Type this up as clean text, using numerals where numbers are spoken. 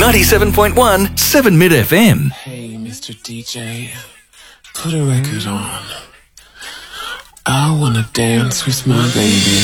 97.1 7 Mid FM. Hey, Mr. DJ, put a record on. I wanna dance with my baby.